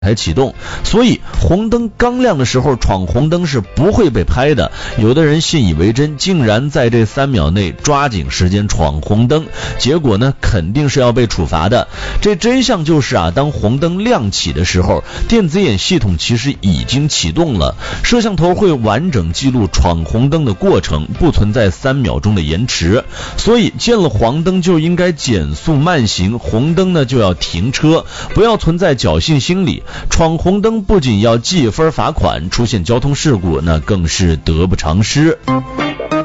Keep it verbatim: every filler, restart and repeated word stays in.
才启动，所以红灯刚亮的时候闯红灯是不会被拍的。有的人信以为真，竟然在这三秒内抓紧时间闯红灯，结果呢肯定是要被处罚的。这真相就是啊，当红灯亮起的时候，电子眼系统其实已经启动了，摄像头会完整记录闯红灯的过程，不存在三秒钟的延迟。所以见了黄灯就应该减速慢行，红灯呢就要停车，不要存在侥幸心理。闯红灯不仅要记分罚款，出现交通事故那更是得不偿失。